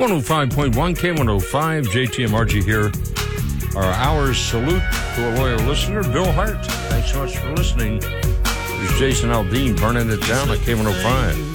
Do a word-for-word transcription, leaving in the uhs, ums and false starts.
one oh five point one, K one oh five, J T M R G here. Our hours salute to a loyal listener, Bill Hart. Thanks so much for listening. There's Jason Aldean burning it down at K one oh five.